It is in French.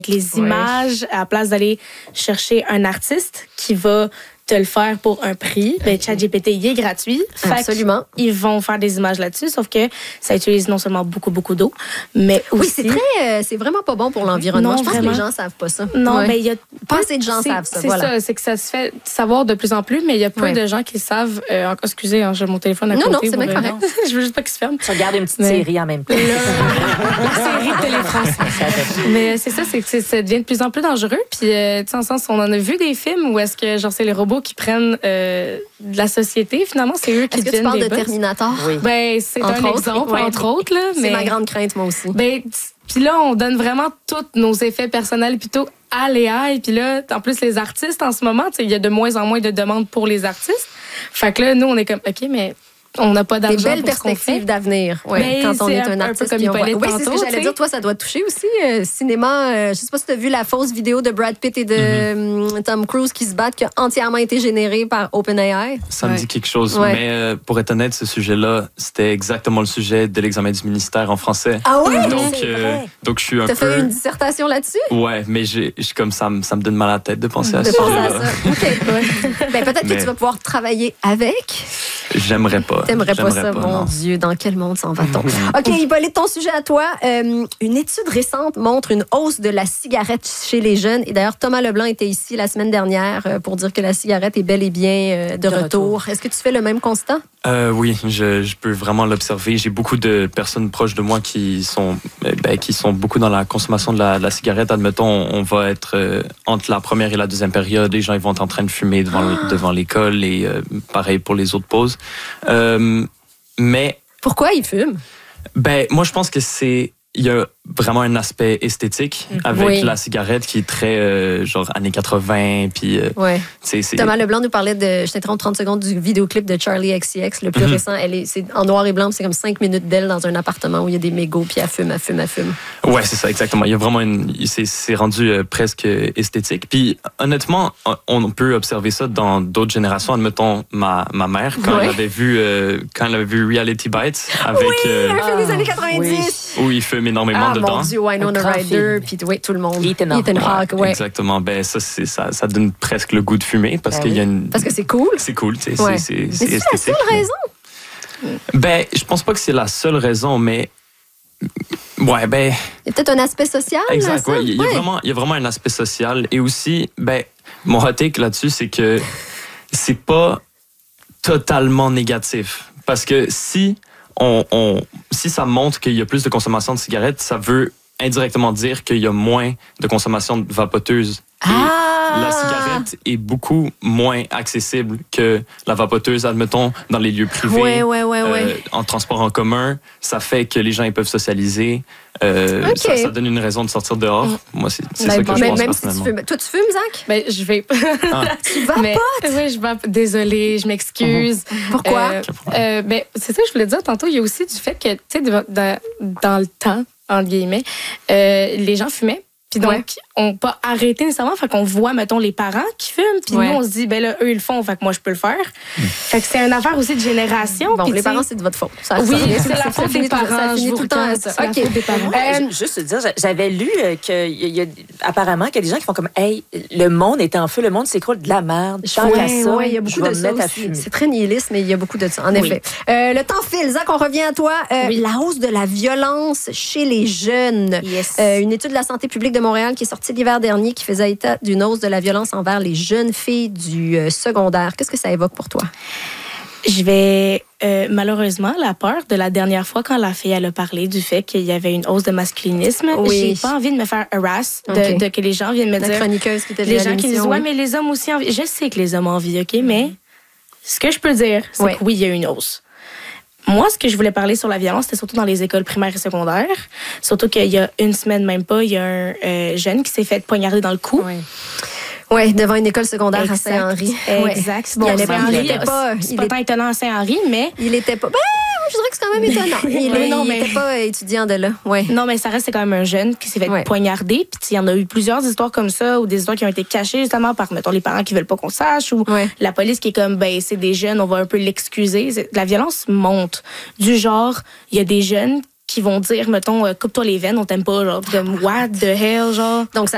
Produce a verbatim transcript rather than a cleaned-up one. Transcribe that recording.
les images, à la place d'aller chercher un artiste qui va te le faire pour un prix, ben ChatGPT, il est gratuit. Absolument. Ils vont faire des images là-dessus, sauf que ça utilise non seulement beaucoup, beaucoup d'eau, mais aussi... Oui, c'est très, euh, c'est vraiment pas bon pour l'environnement. Non, Je pense vraiment. que les gens savent pas ça. Non, ouais. mais il y a... Pas assez de gens savent ça, C'est voilà. ça, c'est que ça se fait savoir de plus en plus, mais il y a peu Ouais. de gens qui savent... Euh, excusez, hein, j'ai mon téléphone à Non, côté. non, c'est pour bien le- correct. Je veux juste pas qu'il se ferme. Tu regardes une petite Mais- série en même temps. La série de Télé-France. Mais c'est ça, c'est que c'est- ça devient de plus en plus dangereux. Puis, euh, tu sais, en sens, on en a vu des films où est-ce que, genre, c'est les robots qui prennent euh, de la société. Finalement, c'est eux qui Est-ce que tu deviennent parles des de boss. Terminator? Oui. Ben, c'est Entre un autres, exemple, ouais. entre autres. Là, C'est mais, ma grande crainte, moi aussi. Ben, t- puis là, on donne vraiment tous nos effets personnels plutôt à l'A I. Puis là, en plus, les artistes, en ce moment, tu sais, il y a de moins en moins de demandes pour les artistes. Fait que là, nous, on est comme, OK, mais on n'a pas Des d'argent belles pour ce qu'on fait. perspectives d'avenir, ouais, Mais quand on c'est est un- un un peu artiste. comme puis on voit- Hippolyte Oui, c'est ce que tantôt, j'allais tu sais. dire. Toi, ça doit te toucher aussi. Euh, cinéma, euh, je sais pas si tu as vu la fausse vidéo de Brad Pitt et de euh, Tom Cruise qui se battent, qui a entièrement été générée par OpenAI. Ça me Ouais. dit quelque chose. Ouais. Mais euh, pour être honnête, ce sujet-là, c'était exactement le sujet de l'examen du ministère en français. Ah ouais? Donc, c'est euh, vrai. donc je suis un T'as fait une peu. dissertation là-dessus? Ouais, mais j'ai, j'ai- comme ça, me- ça me donne mal à la tête de penser à De ce penser à sujet-là. ça. OK. Ben, peut-être que Mais- tu vas pouvoir travailler avec. J'aimerais pas. T'aimerais pas J'aimerais ça, mon non. Dieu. Dans quel monde s'en va-t-on? OK, Hippolyte, ton sujet à toi. Euh, une étude récente montre une hausse de la cigarette chez les jeunes. Et d'ailleurs, Thomas Leblanc était ici la semaine dernière euh, pour dire que la cigarette est bel et bien euh, de, De retour. retour. Est-ce que tu fais le même constat? Euh, oui, je, je peux vraiment l'observer. J'ai beaucoup de personnes proches de moi qui sont, euh, ben, qui sont beaucoup dans la consommation de la, de la cigarette. Admettons, on va être euh, entre la première et la deuxième période. Les gens ils vont être en train de fumer devant, le- devant l'école et euh, pareil pour les autres pauses. Euh, mais Pourquoi ils fument? ben, moi, je pense que c'est il y a vraiment un aspect esthétique avec Oui. la cigarette qui est très euh, genre années quatre-vingts puis euh, Ouais. tu sais, c'est Thomas Leblanc nous parlait de, je t'interromps trente secondes, du vidéoclip de Charlie X C X, le plus Mhm. récent. Elle est, c'est en noir et blanc, puis c'est comme cinq minutes d'elle dans un appartement où il y a des mégots, puis elle fume, elle fume, elle fume. Ouais, c'est ça, exactement. Il y a vraiment une, c'est, c'est rendu euh, presque esthétique. Puis, honnêtement, on peut observer ça dans d'autres générations. Admettons, ma, ma mère, quand Ouais. elle avait vu, euh, quand elle avait vu Reality Bites avec, euh, Un film des Ah, années quatre-vingt-dix. où il fume énormément Ah, dedans. mon Dieu, Winona Un grand Ryder, film. puis oui, tout le monde. Ethan Hawke. Hawke, ouais. Exactement. Ben, ça, c'est, ça, ça donne presque le goût de fumer parce Ben qu'il y a oui. une, Parce que c'est cool. c'est cool, tu sais, Ouais. c'est, Mais c'est, c'est c'est la seule esthétique. raison. Ben, je pense pas que c'est la seule raison, mais, ouais, ben, Il y a peut-être un aspect social. là, exact, ça? ouais. Il y, a Ouais. vraiment, il y a vraiment un aspect social. Et aussi, ben, mon hot take là-dessus, c'est que c'est pas totalement négatif. Parce que si, on, on, si ça montre qu'il y a plus de consommation de cigarettes, ça veut indirectement dire qu'il y a moins de consommation de vapoteuses. Et Ah! la cigarette est beaucoup moins accessible que la vapoteuse, admettons, dans les lieux privés. Ouais, ouais, ouais, ouais. Euh, en transport en commun, ça fait que les gens ils peuvent socialiser. Euh, Ok. ça, ça donne une raison de sortir dehors. Moi, c'est, c'est Ben, ça que bon, je Mais pense même si tu personnellement. fumes. Toi, tu fumes, Zach? Ben, je vais. Tu vas Mais, pas? oui, je vais. Désolée, je m'excuse. Pourquoi? Euh, euh, ben, c'est ça que je voulais dire tantôt. Il y a aussi du fait que, tu sais, dans, dans- dans le temps, entre guillemets, euh, les gens fumaient. Puis donc, Ouais. on n'a pas arrêté nécessairement. Fait qu'on voit, mettons, les parents qui fument. Puis Ouais. nous, on se dit, ben là, eux, ils le font. Fait que moi, je peux le faire. Fait que c'est une affaire aussi de génération. Bon, puis les tu sais, parents, c'est de votre faute. Ça, Oui, ça- c'est ça- la ça faute finit des tout- Ça parents. finit je tout vous le temps à reconnais, ça. c'est la OK. faute des parents. Euh, Juste te dire, j'avais lu euh, qu'il y a apparemment qu'il y a des gens qui font comme hey, le monde est en feu, le monde s'écroule de la merde. Tant qu'à Ouais, ça, ouais, il y a beaucoup je vais de me ça mettre à aussi. fumer. C'est très nihiliste, mais il y a beaucoup de ça, en Oui. effet. Euh, le temps file. Zach, on revient à toi. Euh, Oui. La hausse de la violence chez les jeunes. Yes. Euh, une étude de la santé publique de Montréal qui est sortie l'hiver dernier qui faisait état d'une hausse de la violence envers les jeunes filles du euh, secondaire. Qu'est-ce que ça évoque pour toi? Je vais, euh, malheureusement, la peur de la dernière fois quand la fille elle a parlé du fait qu'il y avait une hausse de masculinisme, Oui. j'ai pas envie de me faire harass, de, Ok. de que les gens viennent me La dire... chroniqueuse qui était Les venue à gens qui disent, l'émission, ouais, oui. mais les hommes aussi envie. Je sais que les hommes ont envie, OK, mais ce que je peux dire, c'est Ouais. que oui, il y a une hausse. Moi, ce que je voulais parler sur la violence, c'était surtout dans les écoles primaires et secondaires. Surtout qu'il y a une semaine, même pas, il y a un euh, jeune qui s'est fait poignarder dans le cou. Oui. Oui, devant une école secondaire Exact. à Saint-Henri. Exact. Bon, Bon, il Saint-Henri, était pas... c'est il pas est- tant étonnant à Saint-Henri, mais... Il était pas... Ben, je dirais que c'est quand même étonnant. Il, Oui, il non, mais- était pas étudiant de là. Ouais. Non, mais ça reste c'est quand même un jeune qui s'est fait Ouais. poignarder. Puis il y en a eu plusieurs histoires comme ça, ou des histoires qui ont été cachées justement par, mettons, les parents qui veulent pas qu'on sache, ou Ouais. la police qui est comme, ben, c'est des jeunes, on va un peu l'excuser. C'est- La violence monte. Du genre, il y a des jeunes qui vont dire, mettons, euh, coupe-toi les veines, on t'aime pas, genre, comme, what the hell, genre. Donc, ça